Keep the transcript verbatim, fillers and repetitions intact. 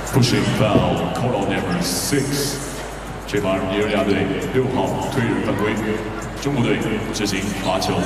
Pushing foul, call on number six。这帮尼日利亚队六号推人犯规，中国队执行罚球。